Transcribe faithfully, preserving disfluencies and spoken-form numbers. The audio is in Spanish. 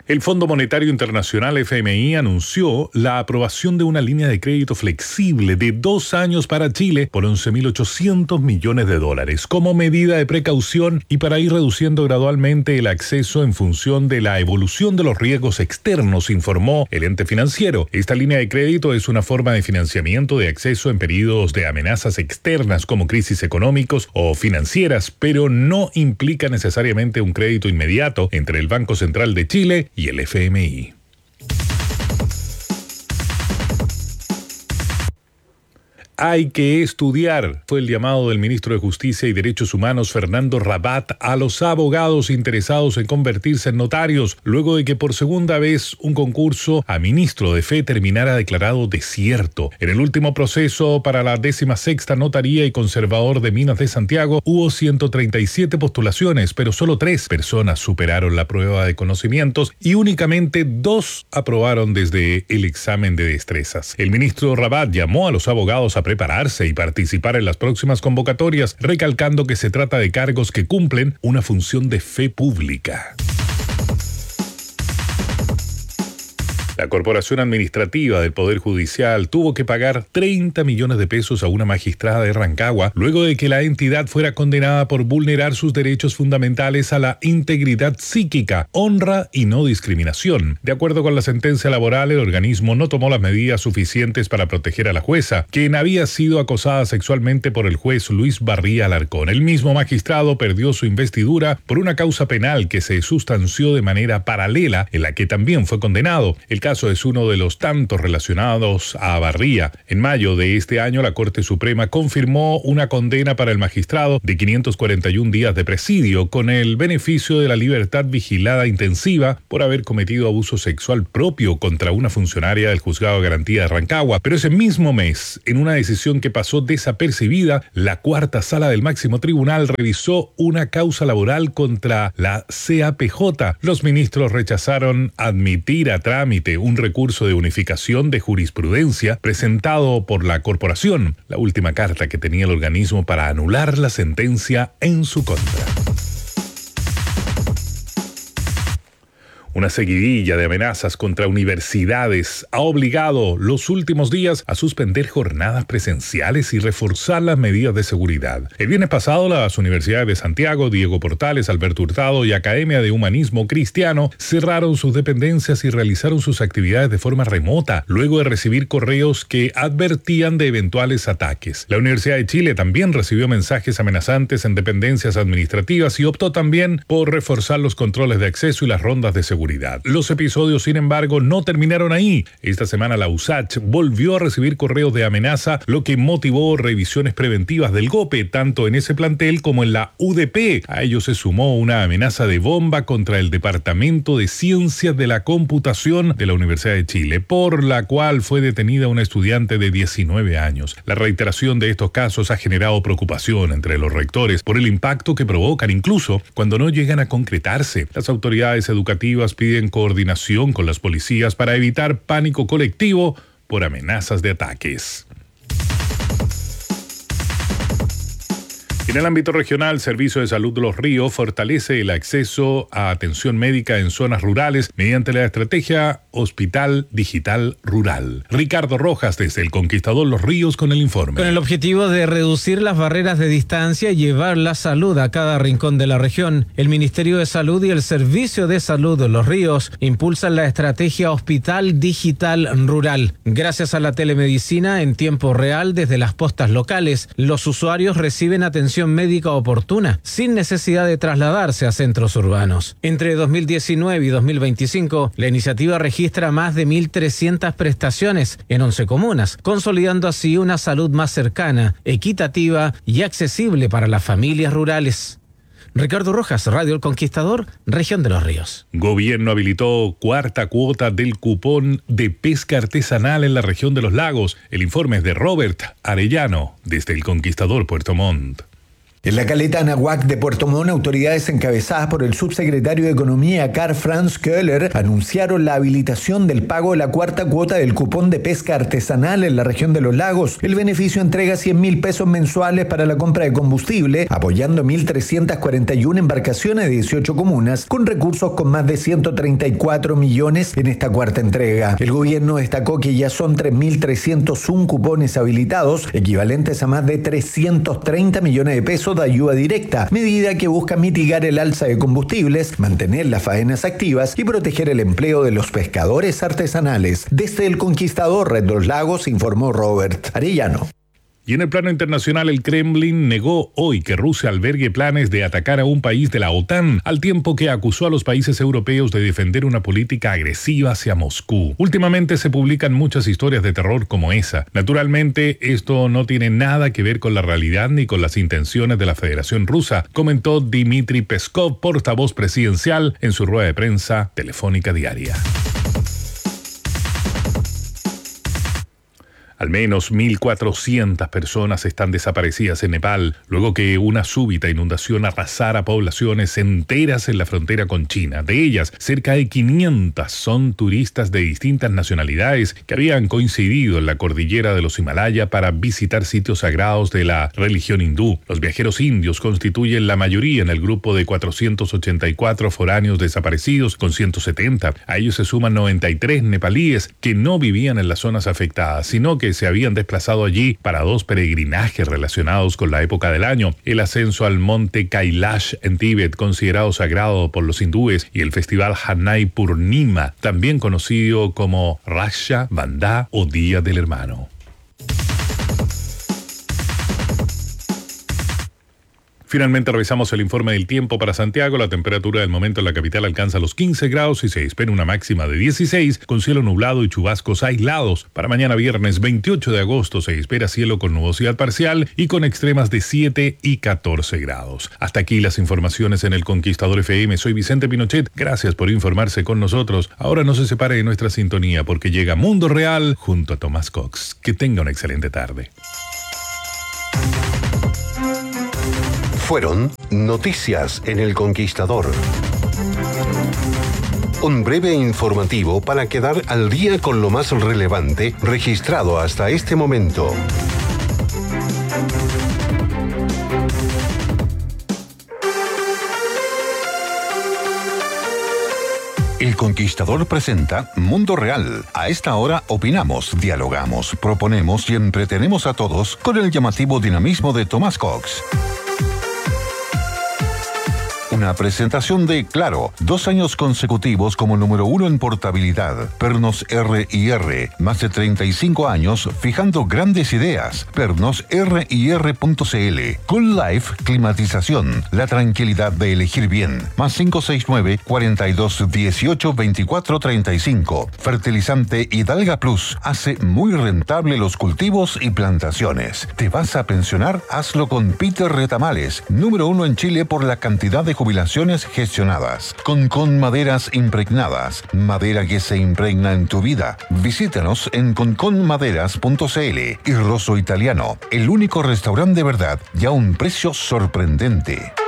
El Fondo Monetario Internacional F M I anunció la aprobación de una línea de crédito flexible de dos años para Chile por once mil ochocientos millones de dólares como medida de precaución y para ir reduciendo gradualmente el acceso en función de la evolución de los riesgos externos, informó el ente financiero. Esta línea de crédito es una forma de financiamiento de acceso en periodos de amenazas externas como crisis económicos o financieras, pero no implica necesariamente un crédito inmediato entre el Banco Central de Chile y el F M I. Hay que estudiar, fue el llamado del ministro de Justicia y Derechos Humanos Fernando Rabat a los abogados interesados en convertirse en notarios, luego de que por segunda vez un concurso a ministro de fe terminara declarado desierto. En el último proceso para la décima sexta Notaría y Conservador de Minas de Santiago hubo ciento treinta y siete postulaciones, pero solo tres personas superaron la prueba de conocimientos y únicamente dos aprobaron desde el examen de destrezas. El ministro Rabat llamó a los abogados a prepararse y participar en las próximas convocatorias, recalcando que se trata de cargos que cumplen una función de fe pública. La Corporación Administrativa del Poder Judicial tuvo que pagar treinta millones de pesos a una magistrada de Rancagua luego de que la entidad fuera condenada por vulnerar sus derechos fundamentales a la integridad psíquica, honra y no discriminación. De acuerdo con la sentencia laboral, el organismo no tomó las medidas suficientes para proteger a la jueza, quien había sido acosada sexualmente por el juez Luis Barría Alarcón. El mismo magistrado perdió su investidura por una causa penal que se sustanció de manera paralela, en la que también fue condenado. El caso es uno de los tantos relacionados a Barría. En mayo de este año, la Corte Suprema confirmó una condena para el magistrado de quinientos cuarenta y un días de presidio con el beneficio de la libertad vigilada intensiva por haber cometido abuso sexual propio contra una funcionaria del Juzgado de Garantía de Rancagua. Pero ese mismo mes, en una decisión que pasó desapercibida, la cuarta sala del máximo tribunal revisó una causa laboral contra la C A P J. Los ministros rechazaron admitir a trámite un recurso de unificación de jurisprudencia presentado por la corporación, la última carta que tenía el organismo para anular la sentencia en su contra. Una seguidilla de amenazas contra universidades ha obligado los últimos días a suspender jornadas presenciales y reforzar las medidas de seguridad. El viernes pasado, las universidades de Santiago, Diego Portales, Alberto Hurtado y Academia de Humanismo Cristiano cerraron sus dependencias y realizaron sus actividades de forma remota, luego de recibir correos que advertían de eventuales ataques. La Universidad de Chile también recibió mensajes amenazantes en dependencias administrativas y optó también por reforzar los controles de acceso y las rondas de seguridad. Los episodios, sin embargo, no terminaron ahí. Esta semana la U S A C H volvió a recibir correos de amenaza, lo que motivó revisiones preventivas del GOPE, tanto en ese plantel como en la U D P. A ello se sumó una amenaza de bomba contra el Departamento de Ciencias de la Computación de la Universidad de Chile, por la cual fue detenida una estudiante de diecinueve años. La reiteración de estos casos ha generado preocupación entre los rectores por el impacto que provocan, incluso cuando no llegan a concretarse. Las autoridades educativas piden coordinación con las policías para evitar pánico colectivo por amenazas de ataques. En el ámbito regional, Servicio de Salud de Los Ríos fortalece el acceso a atención médica en zonas rurales mediante la estrategia Hospital Digital Rural. Ricardo Rojas, desde el Conquistador Los Ríos, con el informe. Con el objetivo de reducir las barreras de distancia y llevar la salud a cada rincón de la región, el Ministerio de Salud y el Servicio de Salud de Los Ríos impulsan la estrategia Hospital Digital Rural. Gracias a la telemedicina en tiempo real desde las postas locales, los usuarios reciben atención médica oportuna, sin necesidad de trasladarse a centros urbanos. Entre dos mil diecinueve y dos mil veinticinco, la iniciativa registra más de mil trescientas prestaciones en once comunas, consolidando así una salud más cercana, equitativa y accesible para las familias rurales. Ricardo Rojas, Radio El Conquistador, Región de Los Ríos. Gobierno habilitó cuarta cuota del cupón de pesca artesanal en la región de los lagos. El informe es de Robert Arellano, desde El Conquistador, Puerto Montt. En la caleta Anahuac de Puerto Montt, autoridades encabezadas por el subsecretario de Economía Karl-Franz Köhler anunciaron la habilitación del pago de la cuarta cuota del cupón de pesca artesanal en la región de los lagos. El beneficio entrega cien mil pesos mensuales para la compra de combustible, apoyando mil trescientas cuarenta y una embarcaciones de dieciocho comunas, con recursos con más de ciento treinta y cuatro millones en esta cuarta entrega. El gobierno destacó que ya son tres mil trescientos uno cupones habilitados, equivalentes a más de trescientos treinta millones de pesos de ayuda directa, medida que busca mitigar el alza de combustibles, mantener las faenas activas y proteger el empleo de los pescadores artesanales. Desde El Conquistador, Red Los Lagos, informó Robert Arellano. Y en el plano internacional, el Kremlin negó hoy que Rusia albergue planes de atacar a un país de la OTAN, al tiempo que acusó a los países europeos de defender una política agresiva hacia Moscú. Últimamente se publican muchas historias de terror como esa. Naturalmente, esto no tiene nada que ver con la realidad ni con las intenciones de la Federación Rusa, comentó Dmitry Peskov, portavoz presidencial, en su rueda de prensa telefónica diaria. Al menos mil cuatrocientas personas están desaparecidas en Nepal, luego que una súbita inundación arrasara poblaciones enteras en la frontera con China. De ellas, cerca de quinientas son turistas de distintas nacionalidades que habían coincidido en la cordillera de los Himalaya para visitar sitios sagrados de la religión hindú. Los viajeros indios constituyen la mayoría en el grupo de cuatrocientos ochenta y cuatro foráneos desaparecidos, con ciento setenta. A ellos se suman noventa y tres nepalíes que no vivían en las zonas afectadas, sino que que se habían desplazado allí para dos peregrinajes relacionados con la época del año: el ascenso al monte Kailash en Tíbet, considerado sagrado por los hindúes, y el festival Hanai Purnima, también conocido como Raksha Bandha o Día del Hermano. Finalmente revisamos el informe del tiempo para Santiago. La temperatura del momento en la capital alcanza los quince grados y se espera una máxima de dieciséis, con cielo nublado y chubascos aislados. Para mañana viernes veintiocho de agosto se espera cielo con nubosidad parcial y con extremas de siete y catorce grados. Hasta aquí las informaciones en El Conquistador F M. Soy Vicente Pinochet. Gracias por informarse con nosotros. Ahora no se separe de nuestra sintonía porque llega Mundo Real junto a Tomás Cox. Que tenga una excelente tarde. Fueron noticias en El Conquistador. Un breve informativo para quedar al día con lo más relevante registrado hasta este momento. El Conquistador presenta Mundo Real. A esta hora opinamos, dialogamos, proponemos y entretenemos a todos con el llamativo dinamismo de Tomás Cox. Una presentación de Claro, dos años consecutivos como número uno en portabilidad. Pernos R y R, más de treinta y cinco años fijando grandes ideas. Pernos R y R punto c l. Cool Life Climatización, la tranquilidad de elegir bien. Más cinco seis nueve, cuarenta y dos dieciocho veinticuatro treinta y cinco. Fertilizante Hidalga Plus, hace muy rentable los cultivos y plantaciones. ¿Te vas a pensionar? Hazlo con Peter Retamales, número uno en Chile por la cantidad de jubilaciones gestionadas. Concon Maderas Impregnadas, madera que se impregna en tu vida. Visítanos en concon maderas punto c l. Y Rosso Italiano, el único restaurante de verdad y a un precio sorprendente.